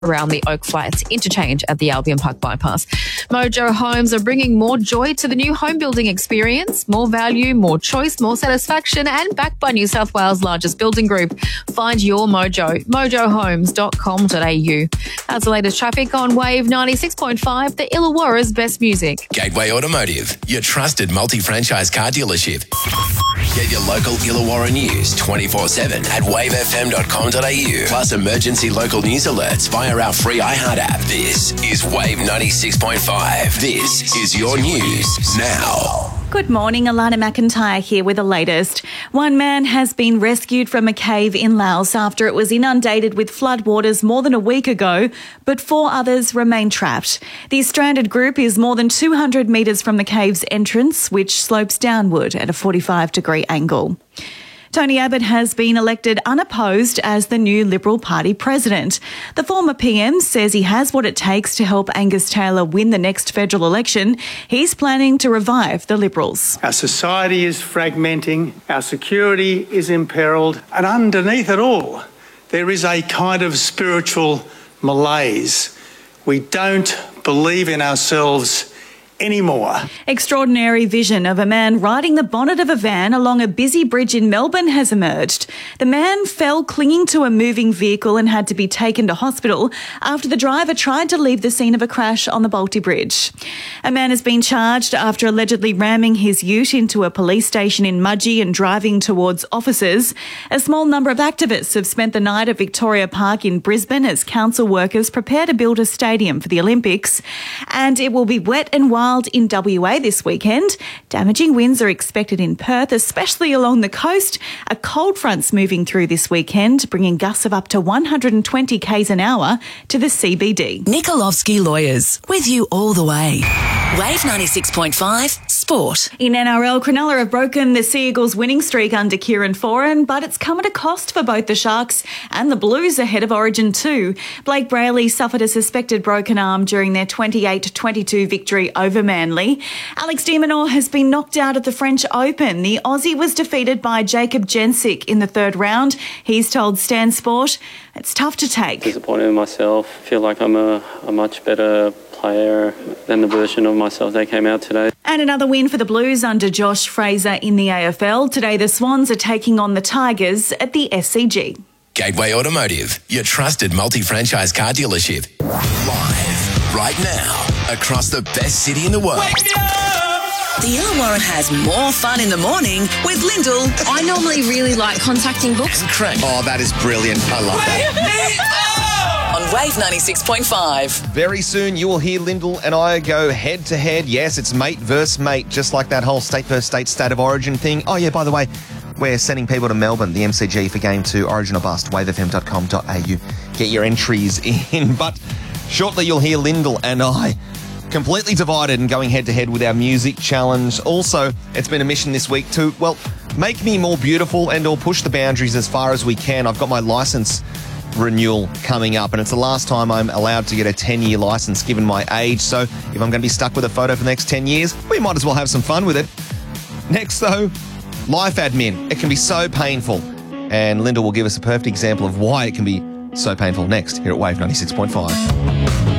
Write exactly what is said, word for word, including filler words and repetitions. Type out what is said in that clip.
around the Oak Flats interchange at the Albion Park bypass. Mojo Homes are bringing more joy to the new home building experience. More value, more choice, more satisfaction, and backed by New South Wales' largest building group. Find your mojo, mojo homes dot com dot a u. That's the latest traffic on Wave ninety-six point five, the Illawarra's best music. Gateway Automotive, your trusted multi-franchise car dealership. Get your local Illawarra news twenty-four seven at wave f m dot com dot a u. Plus emergency local news alerts via our free iHeart app. This is Wave ninety-six point five. This is your news now. Good morning, Alana McIntyre here with the latest. One man has been rescued from a cave in Laos after it was inundated with floodwaters more than a week ago, but four others remain trapped. The stranded group is more than two hundred metres from the cave's entrance, which slopes downward at a forty-five degree angle. Tony Abbott has been elected unopposed as the new Liberal Party president. The former P M says he has what it takes to help Angus Taylor win the next federal election. He's planning to revive the Liberals. Our society is fragmenting, our security is imperilled, and underneath it all, there is a kind of spiritual malaise. We don't believe in ourselves anymore. Extraordinary vision of a man riding the bonnet of a van along a busy bridge in Melbourne has emerged. The man fell clinging to a moving vehicle and had to be taken to hospital after the driver tried to leave the scene of a crash on the Balti Bridge. A man has been charged after allegedly ramming his ute into a police station in Mudgee and driving towards officers. A small number of activists have spent the night at Victoria Park in Brisbane as council workers prepare to build a stadium for the Olympics. And it will be wet and wild in W A this weekend. Damaging winds are expected in Perth, especially along the coast. A cold front's moving through this weekend, bringing gusts of up to one hundred twenty k's an hour to the C B D. Nikolovsky Lawyers, with you all the way. Wave ninety-six point five Sport. In N R L, Cronulla have broken the Sea Eagles' winning streak under Kieran Foran, but it's come at a cost for both the Sharks and the Blues ahead of Origin two. Blake Brayley suffered a suspected broken arm during their twenty-eight to twenty-two victory over Manly. Alex de Minaur has been knocked out at the French Open. The Aussie was defeated by Jacob Jensic in the third round. He's told Stan Sport it's tough to take. Disappointed in myself. Feel like I'm a, a much better player than the version of myself that came out today. And another win for the Blues under Josh Fraser in the A F L. Today the Swans are taking on the Tigers at the S C G. Gateway Automotive, your trusted multi-franchise car dealership. Live right now across the best city in the world. The Illawarra has more fun in the morning with Lyndall. I normally really like contacting books. And Craig. Oh, that is brilliant. I love that. On Wave ninety-six point five. Very soon you will hear Lyndall and I go head to head. Yes, it's mate versus mate, just like that whole state versus state, state of origin thing. Oh, yeah, by the way, we're sending people to Melbourne, the M C G, for Game two, Origin or Bust, wave f m dot com dot a u. Get your entries in. But shortly you'll hear Lyndall and I completely divided and going head-to-head with our music challenge. Also, it's been a mission this week to, well, make me more beautiful and or push the boundaries as far as we can. I've got my licence renewal coming up, and it's the last time I'm allowed to get a ten-year licence given my age. So if I'm going to be stuck with a photo for the next ten years, we might as well have some fun with it. Next, though, life admin. It can be so painful. And Linda will give us a perfect example of why it can be so painful next here at Wave ninety-six point five.